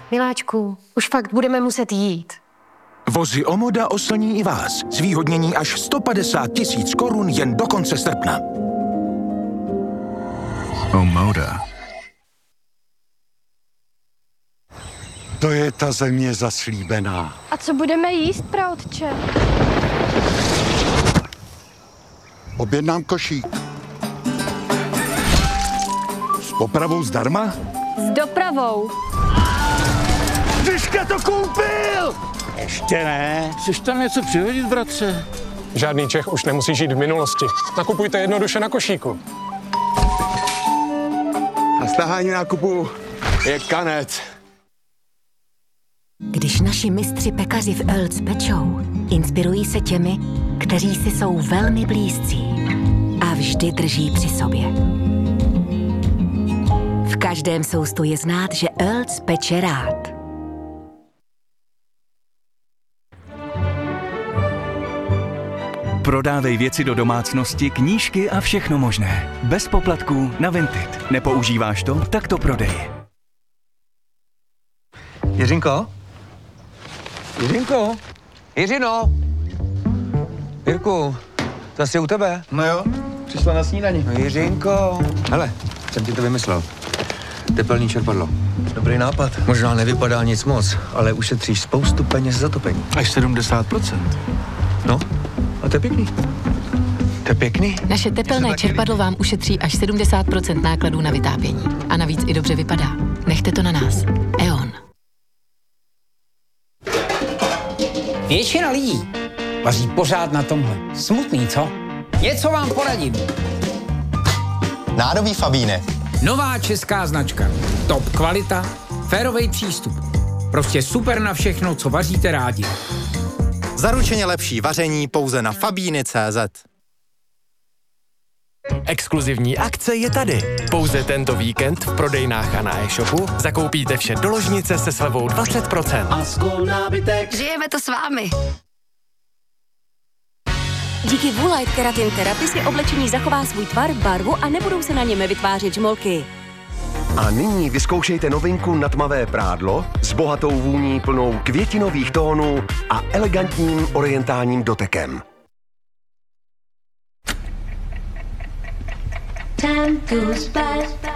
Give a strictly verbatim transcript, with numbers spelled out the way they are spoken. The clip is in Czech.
Miláčku, už fakt budeme muset jít. Vozy Omoda oslní i vás. Zvýhodnění až sto padesát tisíc korun jen do konce srpna. Omoda. To je ta země zaslíbená. A co budeme jíst, praotče? Objednám košík. S popravou zdarma? S dopravou. Tyška to koupil! Ještě ne. Chceš tam něco přihodit, bratře? Žádný Čech už nemusí žít v minulosti. Nakupujte jednoduše na košíku. A stahání nákupu je kanec. Když naši mistři pekaři v Earls pečou, inspirují se těmi, kteří si jsou velmi blízcí a vždy drží při sobě. V každém soustu je znát, že Earls peče rád. Prodávej věci do domácnosti, knížky a všechno možné. Bez poplatků na Vinted. Nepoužíváš to? Tak to prodej. Jiřinko? Jiřinko? Jiřino? Jirku, to asi u tebe. No jo, přišla na snídani. No Jiřinko. Hele, jsem ti to vymyslel. Tepelný čerpadlo. Dobrý nápad. Možná nevypadá nic moc, ale ušetříš spoustu peněz za topení. Až sedmdesát procent. No, a to je pěkný. To je pěkný. Naše tepelné čerpadlo vám ušetří až sedmdesát procent nákladů na vytápění. A navíc i dobře vypadá. Nechte to na nás. E O N. Většina lidí vaří pořád na tomhle. Smutný, co? Něco vám poradím. Nádobí Fabínek. Nová česká značka. Top kvalita, férovej přístup. Prostě super na všechno, co vaříte rádi. Zaručeně lepší vaření pouze na fabíny tečka cé zet. Exkluzivní akce je tady. Pouze tento víkend v prodejnách a na e-shopu zakoupíte vše do ložnice se slevou dvacet procent. A skol nábytek. Žijeme to s vámi. Díky Woolite Keratin Therapy si oblečení zachová svůj tvar, barvu a nebudou se na něm vytvářet žmolky. A nyní vyzkoušejte novinku na tmavé prádlo s bohatou vůní plnou květinových tónů a elegantním orientálním dotekem. Time goes by